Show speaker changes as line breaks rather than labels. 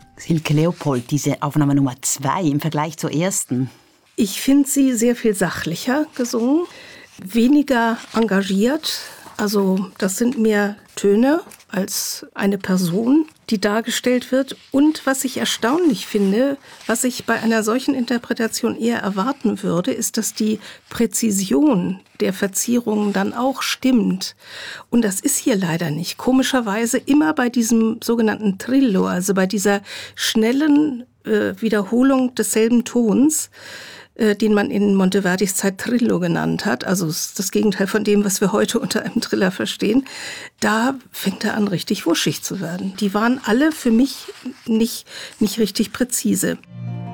Silke Leopold, diese Aufnahme Nummer 2 im Vergleich zur ersten.
Ich finde sie sehr viel sachlicher gesungen, weniger engagiert. Also das sind mehr Töne als eine Person, die dargestellt wird. Und was ich erstaunlich finde, was ich bei einer solchen Interpretation eher erwarten würde, ist, dass die Präzision der Verzierungen dann auch stimmt. Und das ist hier leider nicht. Komischerweise immer bei diesem sogenannten Trillo, also bei dieser schnellen Wiederholung desselben Tons, den man in Monteverdis Zeit Trillo genannt hat, also das Gegenteil von dem, was wir heute unter einem Triller verstehen, da fängt er an, richtig wuschig zu werden. Die waren alle für mich nicht richtig präzise.